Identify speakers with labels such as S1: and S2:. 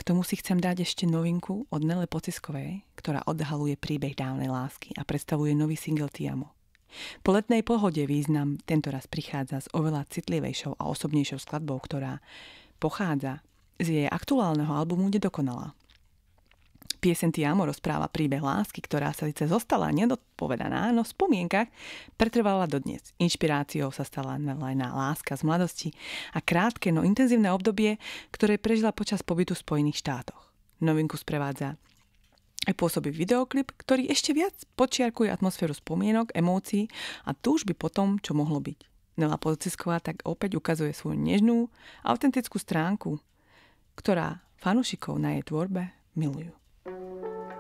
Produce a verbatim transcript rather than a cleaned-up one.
S1: k tomu si chcem dať ešte novinku od Nele Pociskovej, ktorá odhaluje príbeh dávnej lásky a predstavuje nový single Ti amo. Po letnej pohode význam tentoraz prichádza s oveľa citlivejšou a osobnejšou skladbou, ktorá pochádza z jej aktuálneho albumu Nedokonalá. Pieseň Ti amo rozpráva príbeh lásky, ktorá sa síce zostala nedopovedaná, no v spomienkach pretrvala dodnes. Inšpiráciou sa stala nelajná láska z mladosti a krátke, no intenzívne obdobie, ktoré prežila počas pobytu v Spojených štátoch. Novinku sprevádza aj pôsobí videoklip, ktorý ešte viac podčiarkuje atmosféru spomienok, emócií a túžby po tom, čo mohlo byť. Nela Pocisková tak opäť ukazuje svoju nežnú, autentickú stránku, ktorá fanúšikov na jej tvorbe milujú.